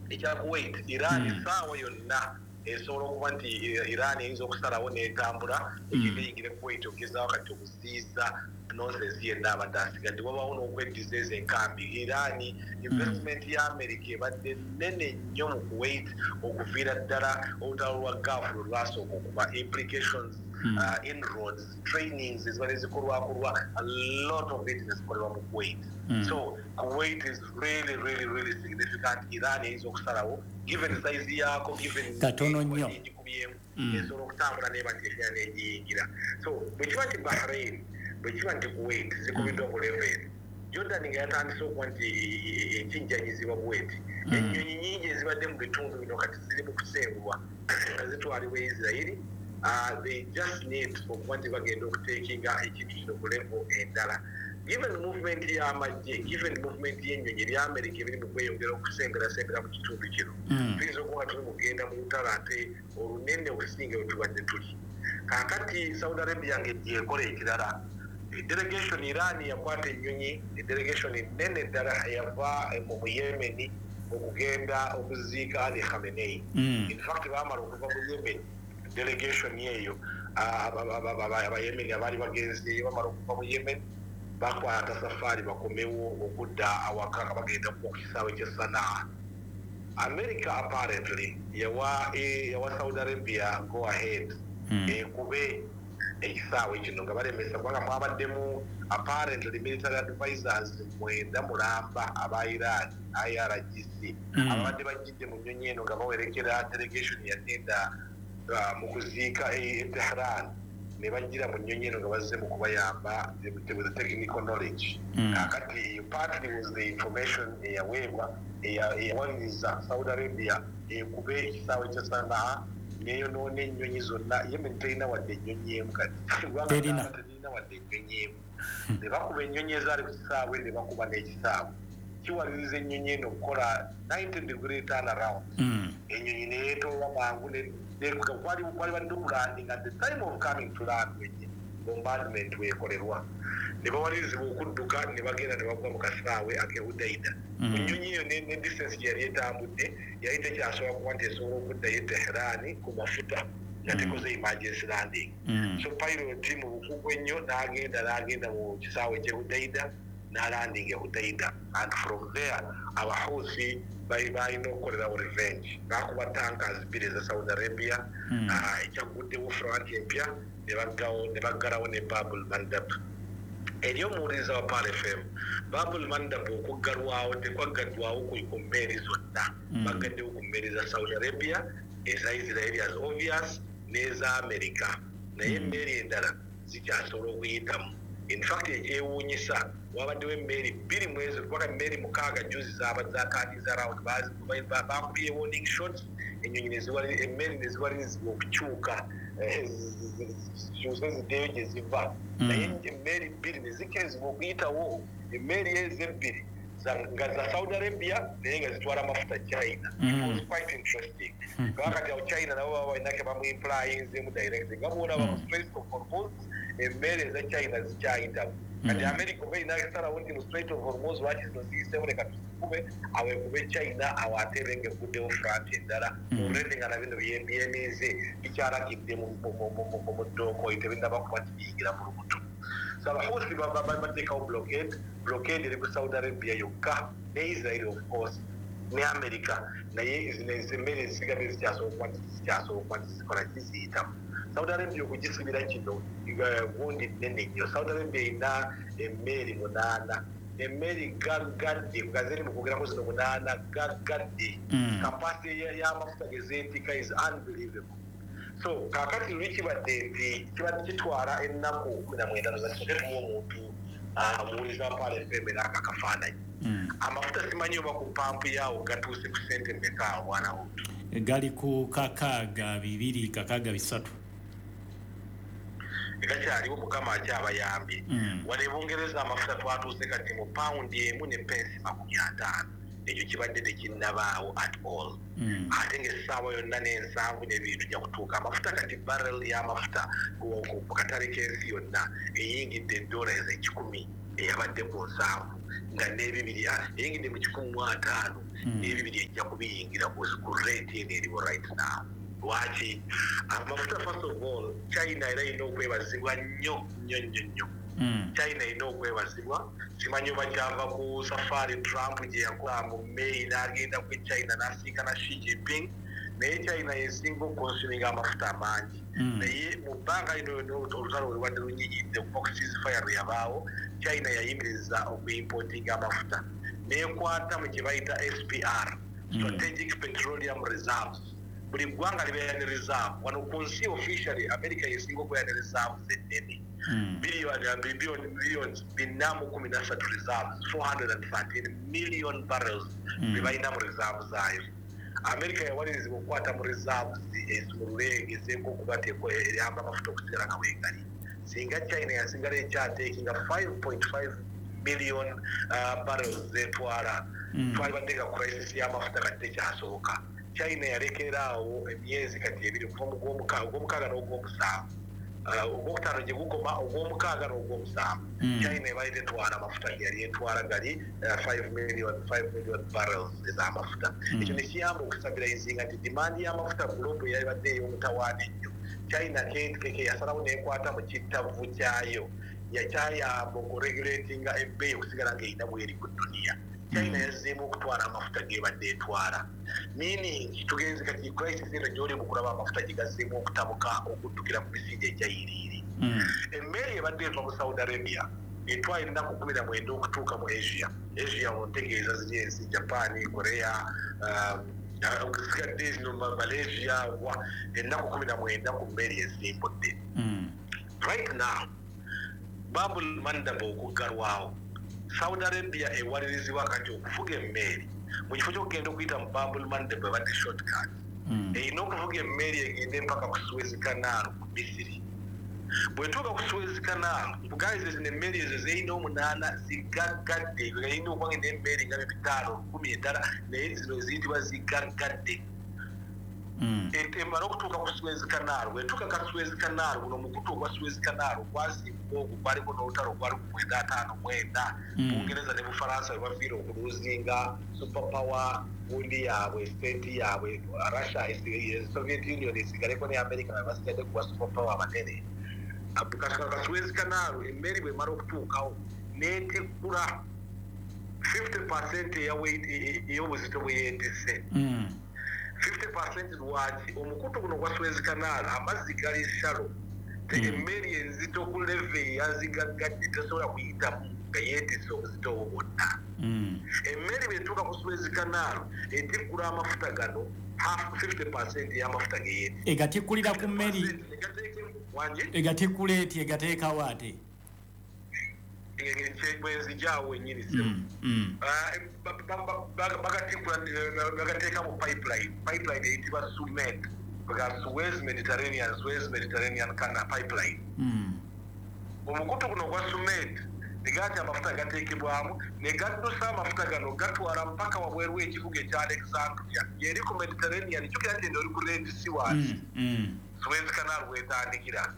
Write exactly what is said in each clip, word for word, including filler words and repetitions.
ekya Kuwait Iran essaawa yonna esobola okuba nti Iran eyinza okusalawo n'etambula egenda eyingire Kuwait okugezaawo kati okuziyiza nonsense yenna abadde asigadde wabawo n'okweddiza ezo enkambi. Iran investment ya America ebadde nnene nnyo mu Kuwait okuviira ddala olutalo lwa Gulf lwe lwasooka okuba implications uh, inroads trainings ezibadde zikolwakolwa a lot of it nezikolebwa mu Kuwait. Mm. So Kuwait is really really really significant. Iran eyinza okusalawo given size yako given katono nnyo esobola okutambula neba nti negiyingira. So bwe kiba nti Bahrain bwe kiba nti Kuwait zikubiddwa ku level Jordan nga yatandise okuba nti ekinjanyizibwa bweti ennyonyi nyingi ezibadde mu bitundu bino kati ziri mu kusengulwa nga zitwalibwa Israeli. Uh, they just need okuba nti bagenda okuteekinga ekintu kino ku level endala. Given movement y'amagye given movement y'ennyonyi erya America ebiri mu kweyongera okusengerasengera mu kitundu kino tuyinza okuba tuli mugenda mu lutalo ate olunene okusinga we tubadde tuli. Kaakati Saudi Arabia ng'eggye ekola ekirala delegation Iran yakwata ennyonyi delegation nnene ddala yava mu Yemen okugenda okuziika Ali Khamenei. In fact baamala okuva mu Yemen delegation yeeyo abayemeni abaali bagenzi bamala okuva mu Yemen bakwata safari bakomewo okudda awaka bagenda ku kisaawe kya Sanaa. America apparently yawa yawa Saudi Arabia go ahead ekube ekisaawe kino nga balemesa kubanga mwabaddemu apparently military advisors mwenda mulamba aba Iran I R G C abadde bajjidde mu nnyonyi eno nga bawerekera delegation yagenda mu kuziika e Tehran ne bajjira mu nnyonyi eno nga bazze mu kubayamba with the technical knowledge. Kakati partly was the information eyaweebwa eyawaliriza Saudi Arabia ekube ekisaawe kya Sanaa neyonoona ennyonyi zonna. Yemen terina wadde ennyonyi emu kati terina wadde ennyonyi emu ne bakuba ennyonyi ezaali ku kisaawe ne bakuba n'ekisaawe kiwaliriza ennyonyi eno okukola ninety degree turn around. Ennyonyi neyeetoola mangu kwali badde okulandinga at the time of coming to land wenye bombardment weekolerwa ne bawalirizibwa okudduka ne bagenda ne bagwa mu kasaawe ake Hudaida. Ennyonyi eyo ne distance yali etambudde yali tekyasobola kuba nti esobola okuddayo e Tehran ku mafuta nga tekoze emergency landing. So pilot mu bukugu ennyo n'agenda n'agenda mu kisaawe kye Hudaida n'alanding e Hudaida and from there Abahouthi balina okukolerawo revenge bakuba tankers bbiri eza Saudi Arabia ekyaguddewo front empya ne baggalawo ne Babul Mandab. Eri omuwuliriza wa Pal F M Babul Mandab okuggalwawo tekwaggaddwawo ku mmeeri zonna baggaddewo ku mmeeri za Saudi Arabia eza Israeli as obvious n'eza America naye emmeeri endala zikyasobola okuyitamu. In fact ekyewuunyisa wabaddewo emmeeri bbiri mwezi kubaka emmeeri mukaaga juzi zabazakandiza round bakubye warning shots ennyonyi emmeeri neziwalirizibwa okukyuka zikyuse ziddeyo gye ziva naye emmeeri bbiri nezikkirizibwa okuyitawo emmeeri ezo ebbiri nga za Saudi Arabia naye nga zitwala amafuta China. It was quite interesting. Kakati awo China nabo baba balinake bamuimplyingzemu direct nga bwolaba mu Strait of Hormuz emmeeri eza China zikyayitawo. Kati America oba erina kusalawo nti mu Strait of Hormuz lwaki zino ziyiseemu leka tuzikube awo ekube China awo ate ebe ng'eguddewo front endala already nga na bino byemeze bikyalakidde mu ddooko tebinaba kuba nti biyingira mu lubuto. So Abahouthi bateekawo blockade blockade eri ku Saudi Arabia yokka ne Israel of course ne America naye emmere ezisigadde zikyasobola okuba nti zikola kiziyitamu. Saudi Arabia okugisibira kino gundi nnene nnyo. Saudi Arabia erina emmeeri munaana emmeeri gaggadde nga ziri mu kwogeramu zino munaana gaggadde kapasite y'amafuta gezeetika is unbelievable. So kakati luli kibadde nti kibadde kitwala ennaku kumi na mwenda zakisoketuwa omuntu amuwuliza wa Pal F M n'aka kafaananyi. Amafuta simanyi oba ku pampu yaawo gatuuse ku ssente mmeka bwana Otu? Gali ku kakaaga bibiri kakaaga bisatu. Gakyaliwo Mukama akyabayambye. Wano e Bungereza amafuta twatuuse kati mu pawundi emu ne pensi makumi ataano. Ekyo kibadde tekinnabaawo at all. Ate ng'essaawa yonna n'ensanvu n'ebintu jja kutuuka amafuta kati barrel y'amafuta ku katale k'ensi yonna eyingidde eddoola ez'ekikumi eyabadde ku nsanvu nga n'ebibiri eyingidde mu kikumi mu ataano n'ebibiri ejja kubiyingira ku rate eno eriwo right now. Lwaki amafuta first of all China era erina okwebazibwa nnyo nnyo nnyo nnyo. China erina okwebazibwa. Simanyi oba kyava ku safari Trump gye yakola mu May n'agenda ku China n'asinkana Xi Jinping. Naye China yesinga okonsuminga amafuta amangi. Naye mu bbanga lino olutalo olubadde lunyinyidde okuva ku ceasefire lwe yabaawo, China yayimiriza okuimportinga amafuta n'ekwata mu kye bayita S P R, Strategic Petroleum Reserves. Buli ggwanga libeera ne reserve. Wano ku nsi officially America yesinga okubeera ne reserves ennene. Billion billions bina mu kumi na ssatu reserves, four hundred thirteen million barrels bye balina mu reserve zaayo. America yawalirizibwa okukwata mu reserves ezimulule egezeeko okuba eyamba amafuta okusigala nga weegali. Singa China yasigala ekyateekinga five point five million uh, barrels zetwala, twalibadde nga crisis y'amafuta kati tekyasoboka. China yalekeraawo emyezi kati ebiri okuva mu gw'omukaaga n'ogw'omusanvu. Ogwokutaano gye gukoma ogw'omukaaga n'ogw'omusanvu. China ebaali tetwala amafuta ge yali etwala gali five million barrels ez'amafuta. Ekyo ne kiyamba okusabirayizinga nti demand y'amafuta gulobu eyabadde ey'omutawaana ennyo. China keke yasalawo n'ekwata mu kittavu kyayo yakyayamba okuregulatinga ebbeeyi okusigala ng'erina bweri ku dduniya. China yazzeemu okutwala amafuta g'ebadde etwala. Meaning tugenze kati crisis eno gy'oli mu kulaba amafuta gye gazzeemu okutabuka okuddukira ku misingi egyayiriiri. Emmeeri ebadde eva mu Saudi Arabia etwala ennaku kumi na mwenda okutuuka mu Asia. Asia ontegeeza ziri ensi Japan, Korea, sigadde zino Malaysia, ennaku kumi na mwenda ku mmeeri ezimbudde. Right now Babul Mandab okuggalwawo, Saudi Arabia ewalirizibwa kati okuvuga emmeeri mu kifo ky'okugenda okuyita mu Babul Mandab ebadde shortcut. Erina okuvuga emmeeri egende empaka ku Suez Canal ku Misiri. Bw'etuuka ku Suez Canal, bugayizi zino emmeeri ezo zirina omunaana zigaggadde, erina okuba n'emmeeri nga bitaano kumi endala naye zino ziyitibwa zigaggadde. Emala okutuuka ku Suez Canal, bw'etuuka ka Suez Canal, buno omukutu ogwa Suez Canal ogwazimbwa ogwo kwaliko n'olutalo gwali ku mwenda ataano mwenda. Bungereza ne Bufalansa bwe bafiira okuluzinga superpower gundi yaabwe, state yaabwe, Russia, Soviet Union esigaleko ne America nga basigadde kuba superpower abanene. Ka Suez Canal emmeeri bw'emala okutuukawo n'etikkula fifty percent ey'obuzito bwe yeetisse. fifty percent lwaki omukutu guno gwa Suez Canal amazzi gali shallow. Emmeeri enzito ku level yazigaggadde tesobola kuyitamu nga yeetisse obuzito obwo bwonna. Emmeeri bw'etuuka ku Suez Canal etikkula amafuta gano half fifty percent y'amafuta ge yeetisse. Egatikkulira ku mmeeri egatikkula eti egateekawo ate? Bwenzijaawo ennyini bagateeka mu pipeline. Pipeline eyitibwa Sumed, Suez Mediterranean, Suez Mediterranean Canal pipeline. Omukutu guno gwa Sumed negati amafuta gateekebwamu ne gaddusa amafuta gano gatwala mpaka wabweru w'ekibuga ekya Alexandria yeri ku Mediterranean. Kyokera nti oli ku Red Sea wansi Suez Canal wetandikira.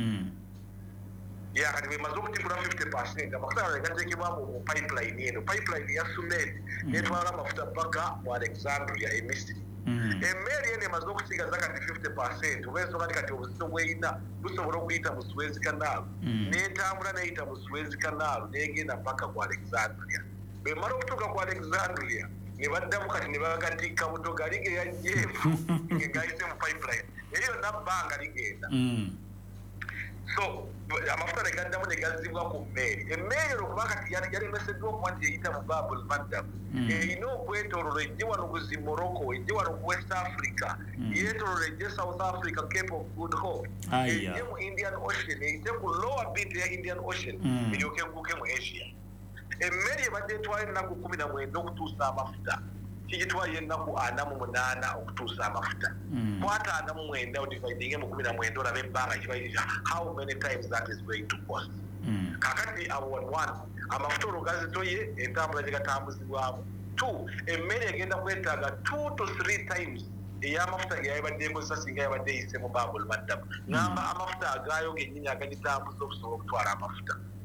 Ya kati bemaze okutikkula fifty percent amafuta gano gateekebwamu mu pipeline eno. Pipeline ya Sumed netwala amafuta paka mu Alexandria e Misiri. Emmeeri eno emaze okusigaza kati fifty percent oba ensonga kati obuzito bw'erina busobola okuyita mu Suez Canal n'etambula n'eyita mu Suez Canal n'egenda paka ku Alexandria. Bw'emala okutuuka ku Alexandria ne baddamu kati ne bagatikka buto gali ge yajjeefu ge gayise mu pipeline naye yonna bbanga ligenda. So amafuta ne gaddamu ne gazzibwa ku mmeeri. Emmeeri eno kuba kati yalemeseddwa okuba nti eyita mu Babul Mandab erina okwetoolola ejje wano ku Morocco, ejje wano ku West Africa, yeetoolola ejje South Africa, Cape of Good Hope, ejje mu Indian Ocean, eyite ku lower bit ya Indian Ocean eryoke egguke mu Asia. Emmeeri ebadde etwala ennaku kumi na mwenda okutuusa amafuta kigitwala ennaku ana mu munaana okutuusa amafuta. Kwata ana mu mwenda odividinge mu kumi na mwenda olabe ebbanga kibayirira how many times that is going to cost. Kakati abo one amafuta olwo gazitoye entambula gye gatambuzibwamu. Two, emmere egenda kwetaaga two to three times ey'amafuta ge yabadde ekozesa singa yabadde eyise mu Babul Mandab. Ngamba amafuta agaayo gennyini agagitambuza okusobola okutwala amafuta.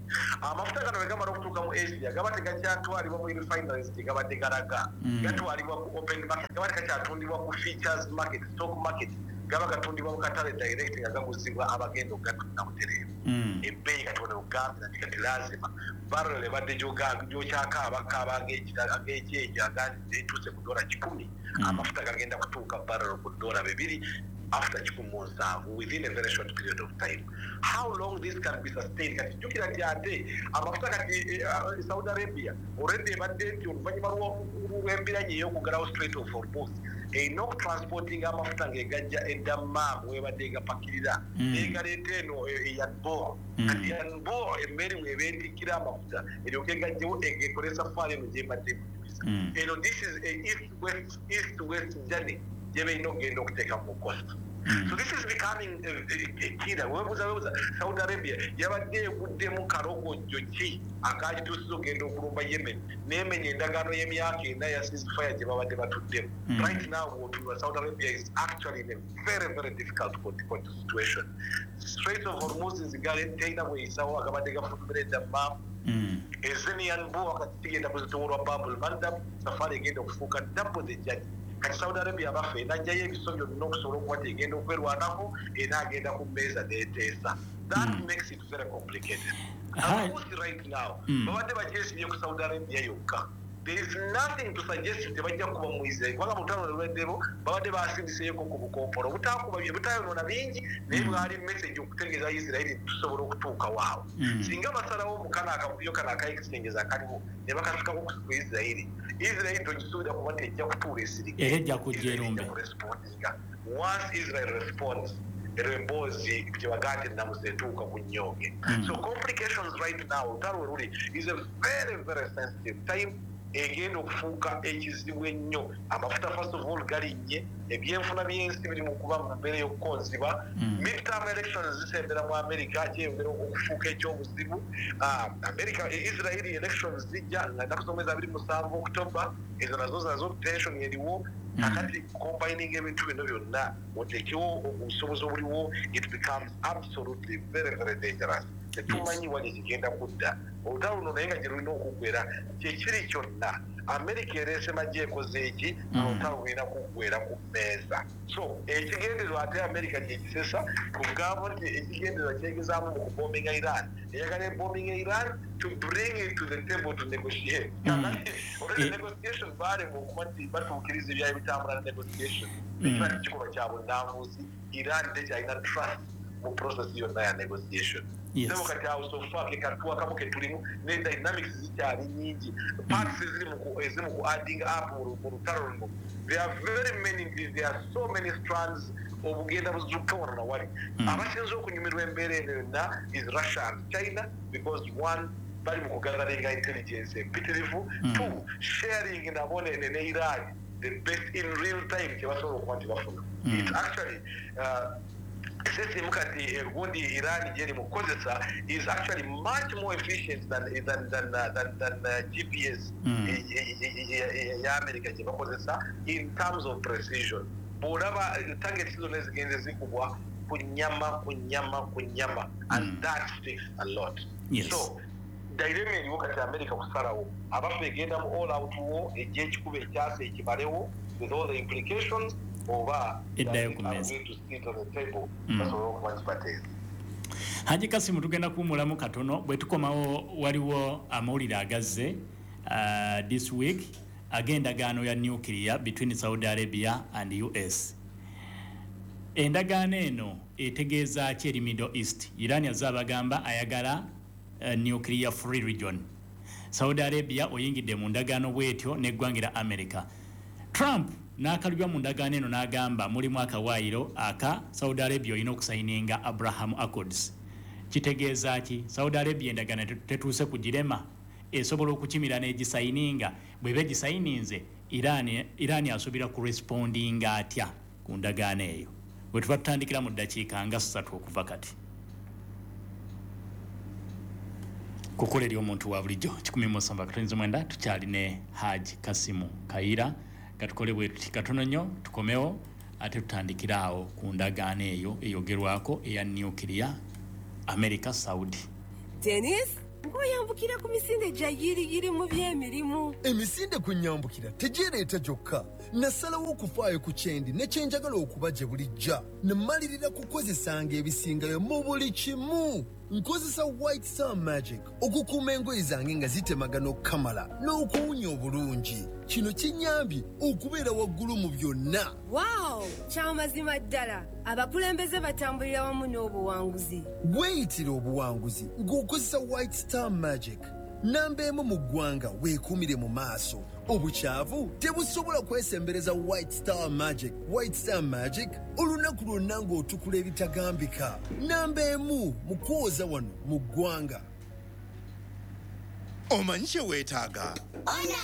amafuta gano wegamala okutuuka mu Asia gaba tegakyatwalibwa mu refineries tegabadde galaga gatwalibwa ku open market gaba tekakyatundibwa ku features market stock market gaba gatundibwa mu katale direct nga gaguzibwa abagenda okugatunda butereevu ebbeeyi kati wano ugambira nti kati lazima barrel ebadde gyokyakaabakaaba ag'ekyejo agatuuse ku dola kikumi amafuta gagenda kutuuka barrel ku dola bibiri after Chikumonsavo within a very short period of time. How long this can be sustained? Kati jukira nti ate amafuta kati Saudi Arabia already badde nti oluvannyuma lw'embiranye ey'okugalawo Strait of Hormuz erina okutransportinga amafuta ng'egajja eddamma webadde egapakirira egaleeta eno eyanbo kati yanbo emmeri weba etikkira amafuta eryoka egajjewo egekolesa faala eno gyembadde emunyumisa eno this is a east west east west journey gyebeyina okugenda okuteeka mu cost. So this is becoming a killer. Webuza webuza Saudi Arabia yabadde eguddemu kalogojjo ki akagituusiza okugenda okulumba Yemen n'emenya endagaano y'emyaka ena ya ceasefire gye babadde batuddemu. Right now Saudi Arabia is actually in a very very difficult situation. Strait of Hormuz nzigale teyina bweyisawo agabadde gafulumira eddamma ezeniyanbo wakati tigenda kuzitoolwa Babul Mandab safari egenda okufuuka double the journey. Kati Saudi Arabia bafe najjayo ebiso byonna okusobola okuba tegenda okwerwanako era agenda ku mmeeza n'eteesa. That makes it very complicated. Of course right now babadde bagyesibye ku Saudi Arabia yokka. There is nothing to suggest nti bajja kuba mu Israel kubanga mu lutalo lw'eddebo babadde basindiseeko ku bukompolo butaakuba butayonoona bingi naye bwali message okutegeeza Israel tusobola okutuuka waawo. Singa basalawo omukana akavuyo kana akaexchangeza akaliwo ne bakatukako ku Israel Israel togisuubira kuba nti ejja kutuula esirika era ejja kujja erumbe. Once Israel responds emboozi gyebagante namusa etuuka ku nnyooge. So complications right now olutalo luli is a very very sensitive time egenda okufuuka ekizibu ennyo. Amafuta first of all galinnye ebyenfuna by'ensi biri mu kuba mu mbeera y'okukonziba midterm elections zisembera mu America kyeyongera okufuuka ekyobuzibu. America Israel elections zijja nga nnaku z'omwezi abiri musanvu October ezo nazo zazo tension eriwo akati combining ebintu bino byonna oteekewo obusobozi obuliwo it becomes absolutely very very dangerous. Tetumanyi wali kigenda kudda olutalo luno naye nga gye lulina okuggwera kyekiri kyonna America ereese magye ekoze eki olutalo lulina kuggwera ku mmeeza. So ekigendererwa ate America gyekisesa kugamba nti ekigendererwa kyegezaamu mu kubombinga Iran eyagala ebombinga Iran to bring it to the table to negotiate. Already negotiation baaleema okuba nti batuukiriza ebyali bitambula na negotiation ekibadde kikolwa kya bunnanfuusi Iran tekyalina trust mu process yonna ya negotiation. Yes. So kati awo so far ke katuwa kamu ke tulimu ne dynamics zikyali nyingi parts ziri mu ezimu ku adding up mu lutalo luno. There are very many there are so many strands obugenda buzukka wano na wali abasinze okunyumirwa embeera eno yonna is Russia and China because one bali mu kugatheringa intelligence empitirivu two sharing nabo ne Iran the best in real time kyebasobola okuba nti bafuna. It's actually uh, system kati egundi Iran jeri mukozesa is actually much more efficient than than than than, than, than uh, G P S ya America je bakozesa in terms of precision. Boraba target zone ezigenze zikubwa kunyama kunyama kunyama and that speaks a lot. Yes. So dilemma eriwo kati America kusalawo abafe egenda mu all out war ejje ekikuba ekyase ekibalewo with all the implications oba eddayo ku mmeeza. Haji Kasimu tugenda kuwumulamu katono bwe tukomawo waliwo amawulire agazze uh, this week ag'endagaano ya nuclear between Saudi Arabia and U S. Endagaano eno etegeeza ki eri Middle East? Iran yazze abagamba ayagala uh, nuclear free region. Saudi Arabia oyingidde mu ndagaano bwetyo n'eggwangira America. Trump n'akalubya mu ndagaano eno n'agamba mulimu akawaayiro aka Saudi Arabia olina okusayininga Abraham Accords. Kitegeeza ki? Saudi Arabia endagaano tetuuse kugirema esobola okukimira n'egisayininga bw'eba egisayininze Iran Iran asuubira ku respondinga atya ku ndagaano eyo. Bwe tuba tutandikira mu ddakiika nga ssatu okuva kati. Kukola eri omuntu wa bulijjo kikumi mu nsamba katonzi mwenda tukyali ne Haji Kasimu Kaira katukole bwe tuti katono nnyo tukomewo ate tutandikira awo ku ndagaano eyo eyogerwako eya nuclear America Saudi. Dennis, Ngoyambukira ku misinde gya yiriyiri mu by'emirimu. Emisinde ku nnyambukira tegireeta gyokka. Nasalawo okufaayo ku kyendi ne kye njagala okuba gye bulijja. Ne mmalirira kukozesanga ebisingayo mu buli kimu. Nkozesa White Star Magic okukuuma engoye zange nga zitemagana okukamala n'okuwunya obulungi. Kino kinnyambye okubeera waggulu mu byonna. Wow! Kyamazima ddala. Abakulembeze batambulira wamu n'obuwanguzi. Weeyitira obuwanguzi ng'okozesa White Star Magic. Namba emu mu ggwanga weekuumire mu maaso. Obukyavu tebusobola kwesembereza White Star Magic. White Star Magic olunaku lwonna ng'otukula ebitagambika. Namba emu mu kwoza wano mu ggwanga. Omanyi kye weetaaga?